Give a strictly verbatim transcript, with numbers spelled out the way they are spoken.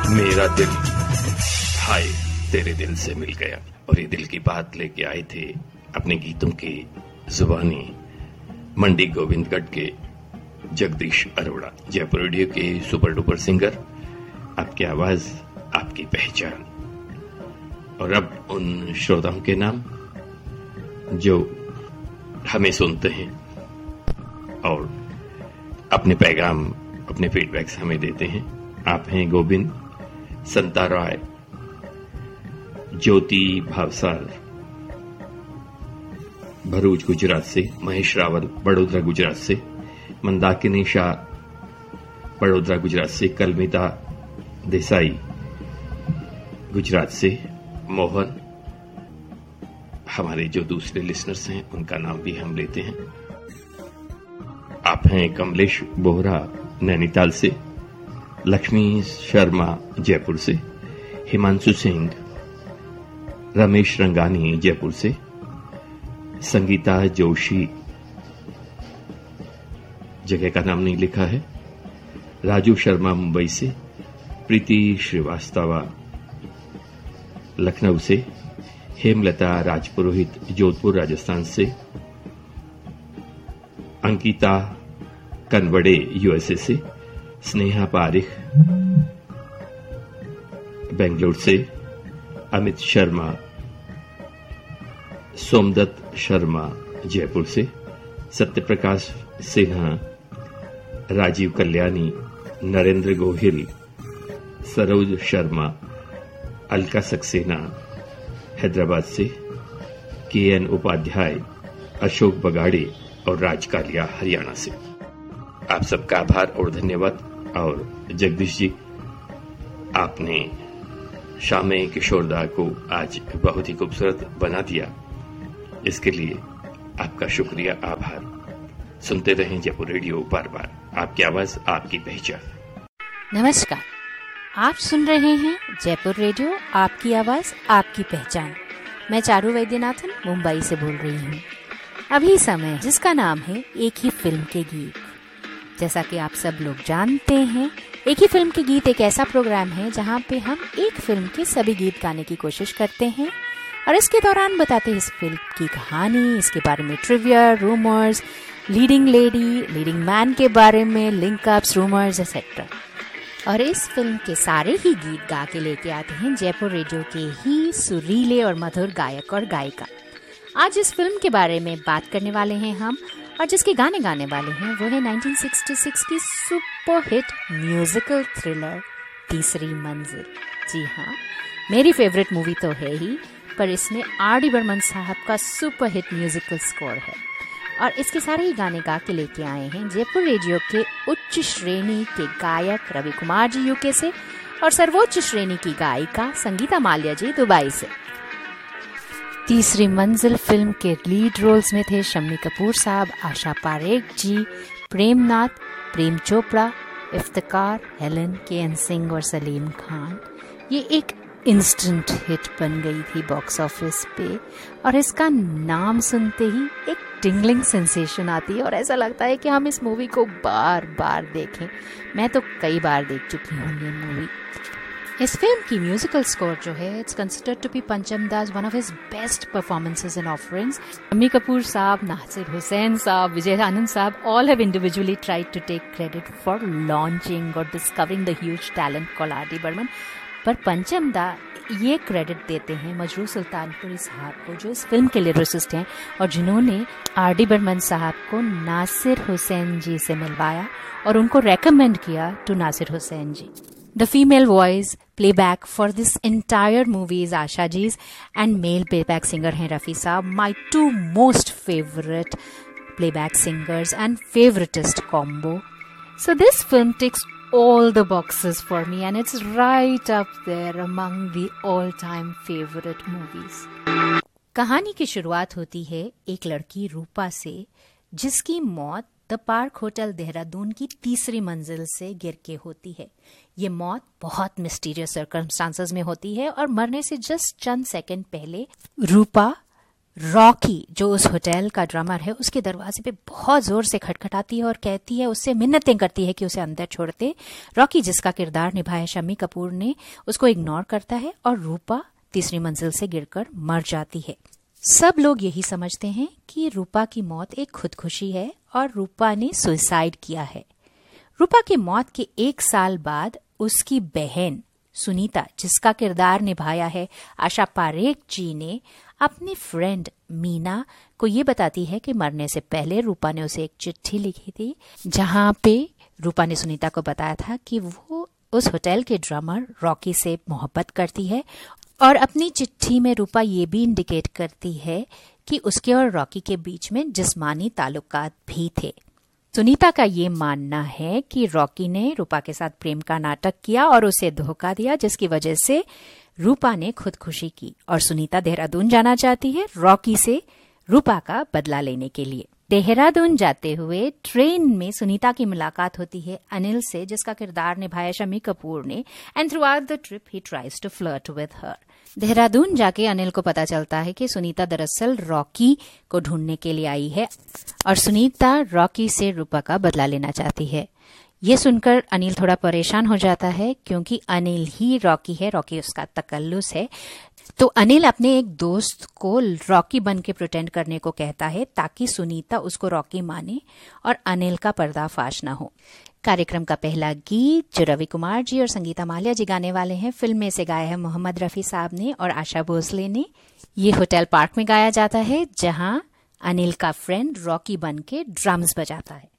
मेरा दिल हाय तेरे दिल से मिल गया। और ये दिल की बात लेके आए थे अपने गीतों की जुबानी मंडी गोविंदगढ़ के जगदीश अरोड़ा, जयपुर रेडियो के सुपर डुपर सिंगर। आपकी आवाज आपकी पहचान। और अब उन श्रोताओं के नाम जो हमें सुनते हैं और अपने पैगाम अपने फीडबैक्स हमें देते हैं। आप हैं गोविंद, संता राय, ज्योति भावसार भरूच गुजरात से, महेश रावल बड़ोदरा गुजरात से, मंदाकिनी शाह बड़ोदरा गुजरात से, कलमिता देसाई गुजरात से, मोहन। हमारे जो दूसरे लिसनर्स हैं उनका नाम भी हम लेते हैं। आप हैं कमलेश बोहरा नैनीताल से, लक्ष्मी शर्मा जयपुर से, हिमांशु सिंह, रमेश रंगानी जयपुर से, संगीता जोशी, जगह का नाम नहीं लिखा है, राजू शर्मा मुंबई से, प्रीति श्रीवास्तव लखनऊ से, हेमलता राजपुरोहित जोधपुर राजस्थान से, अंकिता कनवड़े यूएसए से, स्नेहा पारिख बेंगलुरु से, अमित शर्मा, सोमदत्त शर्मा जयपुर से, सत्यप्रकाश सिन्हा, राजीव कल्याणी, नरेंद्र गोहिल, सरोज शर्मा, अलका सक्सेना हैदराबाद से, के एन उपाध्याय, अशोक बगाड़े और राज कालिया हरियाणा से। आप सबका आभार और धन्यवाद। और जगदीश जी, आपने शामे किशोरदा को आज बहुत ही खूबसूरत बना दिया, इसके लिए आपका शुक्रिया, आभार। सुनते रहें जयपुर रेडियो, बार बार आपकी आवाज आपकी पहचान। नमस्कार, आप सुन रहे हैं जयपुर रेडियो, आपकी आवाज आपकी पहचान। मैं चारू वैद्यनाथन मुंबई से बोल रही हूँ। अभी समय जिसका नाम है एक ही फिल्म के गीत। जैसा कि आप सब लोग जानते हैं, एक ही फिल्म के गीत एक ऐसा प्रोग्राम है जहाँ पे हम एक फिल्म के सभी गीत गाने की कोशिश करते हैं और इसके दौरान बताते हैं इस फिल्म की कहानी, इसके बारे में trivia, rumours, leading lady, leading man के बारे में, लिंक अप्स, रूमर्स एक्सेट्रा। और इस फिल्म के सारे ही गीत गा के लेके आते हैं जयपुर रेडियो के ही सुरीले और मधुर गायक और गायिका। आज इस फिल्म के बारे में बात करने वाले हैं हम, और जिसके गाने गाने वाले हैं वो है नाइनटीन सिक्सटी सिक्स की सुपर हिट म्यूजिकल थ्रिलर तीसरी मंजिल। जी हाँ, मेरी फेवरेट मूवी तो है ही, पर इसमें आर डी बर्मन साहब का सुपर हिट म्यूजिकल स्कोर है। और इसके सारे ही गाने गा के लेके आए हैं जयपुर रेडियो के उच्च श्रेणी के गायक रवि कुमार जी यूके से और सर्वोच्च श्रेणी की गायिका संगीता माल्या जी दुबई से। तीसरी मंजिल फिल्म के लीड रोल्स में थे शम्मी कपूर साहब, आशा पारेख जी, प्रेमनाथ, प्रेम चोपड़ा, इफ्तिकार, हेलन, के एन सिंह और सलीम खान। ये एक इंस्टेंट हिट बन गई थी बॉक्स ऑफिस पे और इसका नाम सुनते ही एक टिंगलिंग सेंसेशन आती है और ऐसा लगता है कि हम इस मूवी को बार बार देखें। मैं तो कई बार देख चुकी हूँ ये मूवी। इस फिल्म की म्यूजिकल स्कोर जो है, इट्स कंसिडर्ड टू बी पंचम दास one of his best performances and offerings. Shammi Kapoor साहब, नासिर हुसैन साहब, विजय आनंद साहब all have individually tried to take credit for launching or discovering the huge talent called R D Burman. पर पंचम दा ये क्रेडिट देते हैं मजरू सुल्तानपुरी साहब को, जो इस फिल्म के लिरिसिस्ट हैं और जिन्होंने आर डी बर्मन साहब को नासिर हुसैन जी से मिलवाया और उनको रेकमेंड किया to Nasir Hussain ji. The female voice playback for this entire movie is Asha Ji's and male playback singer हैं रफी साहब, my two most favorite playback singers and favoritist combo. So this film ticks all the boxes for me and it's right up there among the all-time favorite movies. कहानी की शुरुआत होती है एक लड़की रूपा से जिसकी मौत द पार्क होटल देहरादून की तीसरी मंजिल से गिर के होती है। ये मौत बहुत मिस्टीरियस सर्कमस्टांसेस में होती है और मरने से जस्ट चंद सेकंड पहले रूपा रॉकी जो उस होटल का ड्रमर है उसके दरवाजे पे बहुत जोर से खटखटाती है और कहती है, उससे मिन्नतें करती है कि उसे अंदर छोड़ दे। रॉकी जिसका किरदार निभाया शम्मी कपूर ने उसको इग्नोर करता है और रूपा तीसरी मंजिल से गिरकर मर जाती है। सब लोग यही समझते हैं कि रूपा की मौत एक खुदकुशी है और रूपा ने सुसाइड किया है। रूपा की मौत के एक साल बाद उसकी बहन सुनीता जिसका किरदार निभाया है आशा पारेख जी ने अपनी फ्रेंड मीना को ये बताती है कि मरने से पहले रूपा ने उसे एक चिट्ठी लिखी थी जहां पे रूपा ने सुनीता को बताया था कि वो उस होटल के ड्रमर रॉकी से मोहब्बत करती है और अपनी चिट्ठी में रूपा ये भी इंडिकेट करती है कि उसके और रॉकी के बीच में जिस्मानी ताल्लुकात भी थे। सुनीता का ये मानना है कि रॉकी ने रूपा के साथ प्रेम का नाटक किया और उसे धोखा दिया, जिसकी वजह से रूपा ने खुदकुशी की और सुनीता देहरादून जाना चाहती है रॉकी से रूपा का बदला लेने के लिए। देहरादून जाते हुए ट्रेन में सुनीता की मुलाकात होती है अनिल से जिसका किरदार निभाया शम्मी कपूर ने and through out the trip he tries to flirt with her. Dehradun जाके अनिल को पता चलता है कि सुनीता दरअसल रॉकी को ढूंढने के लिए आई है और सुनीता रॉकी से रूपा का बदला लेना चाहती है। ये सुनकर अनिल थोड़ा परेशान हो जाता है क्योंकि अनिल ही रॉकी है, रॉकी उसका तकल्लुस है। तो अनिल अपने एक दोस्त को रॉकी बन के प्रिटेंड करने को कहता है ताकि सुनीता उसको रॉकी माने और अनिल का पर्दाफाश ना हो। कार्यक्रम का पहला गीत जो रवि कुमार जी और संगीता माल्या जी गाने वाले हैं, फिल्म में से गाया है मोहम्मद रफी साहब ने और आशा भोसले ने। ये होटल पार्क में गाया जाता है जहां अनिल का फ्रेंड रॉकी बन के ड्रम्स बजाता है।